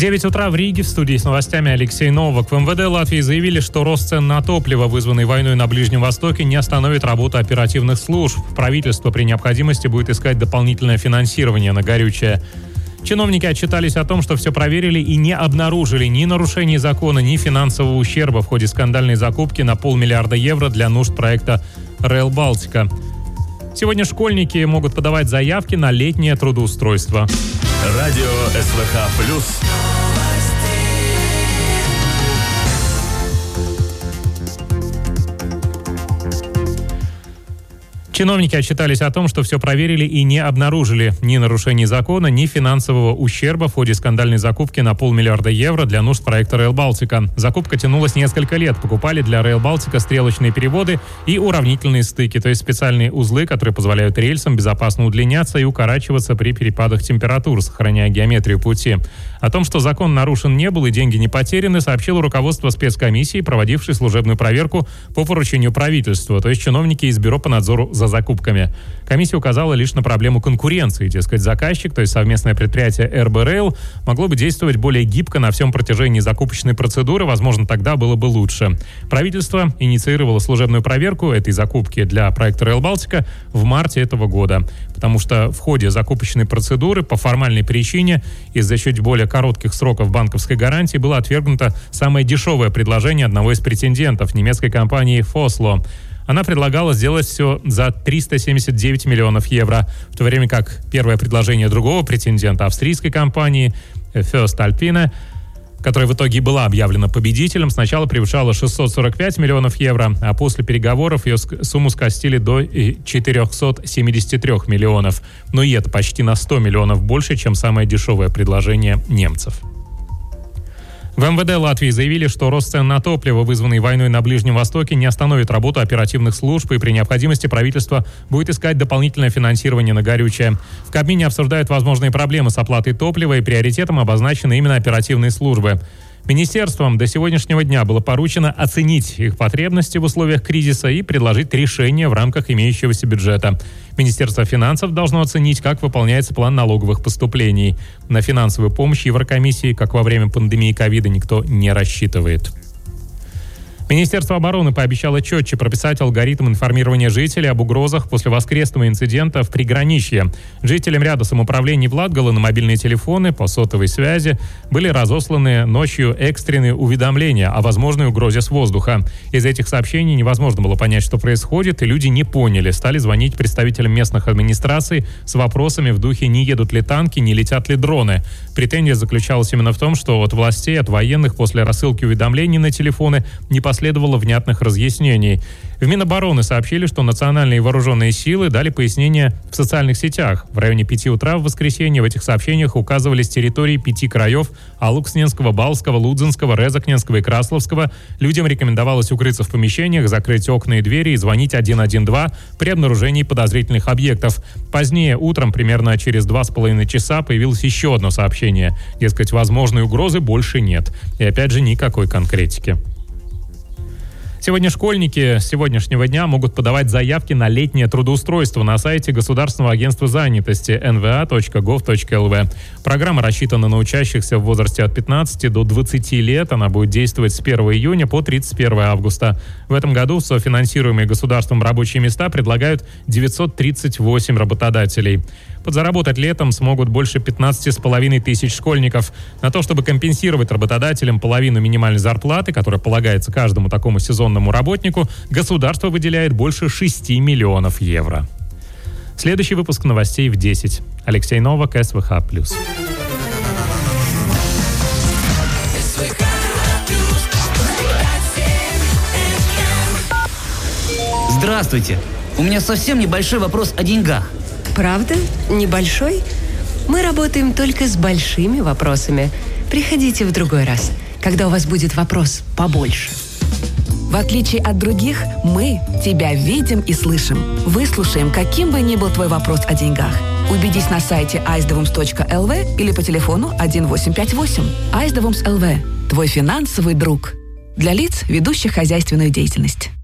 9 утра в Риге. В студии с новостями Алексей Новак. В МВД Латвии заявили, что рост цен на топливо, вызванный войной на Ближнем Востоке, не остановит работу оперативных служб. Правительство при необходимости будет искать дополнительное финансирование на горючее. Чиновники отчитались о том, что все проверили и не обнаружили ни нарушений закона, ни финансового ущерба в ходе скандальной закупки на 500 миллиона евро для нужд проекта Rail Baltica. Сегодня школьники могут подавать заявки на летнее трудоустройство. Радио СВХ+. Чиновники отчитались о том, что все проверили и не обнаружили ни нарушений закона, ни финансового ущерба в ходе скандальной закупки на 500 миллиона евро для нужд проекта Rail Baltica. Закупка тянулась несколько лет. Покупали для Rail Baltica стрелочные переводы и уравнительные стыки, то есть специальные узлы, которые позволяют рельсам безопасно удлиняться и укорачиваться при перепадах температур, сохраняя геометрию пути. О том, что закон нарушен не был и деньги не потеряны, сообщило руководство спецкомиссии, проводившей служебную проверку по поручению правительства, то есть чиновники из Бюро по надзору за закупками. Комиссия указала лишь на проблему конкуренции. Дескать, заказчик, то есть совместное предприятие РБ Rail, могло бы действовать более гибко на всем протяжении закупочной процедуры, возможно, тогда было бы лучше. Правительство инициировало служебную проверку этой закупки для проекта Rail Baltica в марте этого года, потому что в ходе закупочной процедуры по формальной причине из-за чуть более коротких сроков банковской гарантии было отвергнуто самое дешевое предложение одного из претендентов, немецкой компании Foslo. Она предлагала сделать все за 379 миллионов евро, в то время как первое предложение другого претендента, австрийской компании First Alpine, которая в итоге была объявлена победителем, сначала превышала 645 миллионов евро, а после переговоров ее сумму скостили до 473 миллионов. Но и это почти на 100 миллионов больше, чем самое дешевое предложение немцев. В МВД Латвии заявили, что рост цен на топливо, вызванный войной на Ближнем Востоке, не остановит работу оперативных служб, и при необходимости правительство будет искать дополнительное финансирование на горючее. В Кабмине обсуждают возможные проблемы с оплатой топлива, и приоритетом обозначены именно оперативные службы. Министерствам до сегодняшнего дня было поручено оценить их потребности в условиях кризиса и предложить решение в рамках имеющегося бюджета. Министерство финансов должно оценить, как выполняется план налоговых поступлений. На финансовую помощь Еврокомиссии, как во время пандемии ковида, никто не рассчитывает. Министерство обороны пообещало четче прописать алгоритм информирования жителей об угрозах после воскресного инцидента в приграничье. Жителям ряда самоуправлений в Латгале на мобильные телефоны по сотовой связи были разосланы ночью экстренные уведомления о возможной угрозе с воздуха. Из этих сообщений невозможно было понять, что происходит, и люди не поняли. Стали звонить представителям местных администраций с вопросами в духе: не едут ли танки, не летят ли дроны. Претензия заключалась именно в том, что от властей, от военных после рассылки уведомлений на телефоны не последовало внятных разъяснений. В Минобороны сообщили, что национальные вооруженные силы дали пояснения в социальных сетях. В районе 5 утра в воскресенье в этих сообщениях указывались территории 5 краев: Алуксненского, Балского, Лудзенского, Резакненского и Красловского. Людям рекомендовалось укрыться в помещениях, закрыть окна и двери и звонить 112 при обнаружении подозрительных объектов. Позднее, утром, примерно через 2,5 часа, появилось еще одно сообщение. Дескать, возможной угрозы больше нет. И опять же никакой конкретики. Сегодня школьники с сегодняшнего дня могут подавать заявки на летнее трудоустройство на сайте Государственного агентства занятости nva.gov.lv. Программа рассчитана на учащихся в возрасте от 15 до 20 лет. Она будет действовать с 1 июня по 31 августа. В этом году софинансируемые государством рабочие места предлагают 938 работодателей. Подзаработать летом смогут больше 15,5 тысяч школьников. На то, чтобы компенсировать работодателям половину минимальной зарплаты, которая полагается каждому такому сезонному работнику, государство выделяет больше 6 миллионов евро. Следующий выпуск новостей в 10. Алексей Новак, СВХ+. Здравствуйте. У меня совсем небольшой вопрос о деньгах. Правда? Небольшой? Мы работаем только с большими вопросами. Приходите в другой раз, когда у вас будет вопрос побольше. В отличие от других, мы тебя видим и слышим. Выслушаем, каким бы ни был твой вопрос о деньгах. Убедись на сайте aizdevumus.lv или по телефону 1858. Aizdevums.lv. Твой финансовый друг. Для лиц, ведущих хозяйственную деятельность.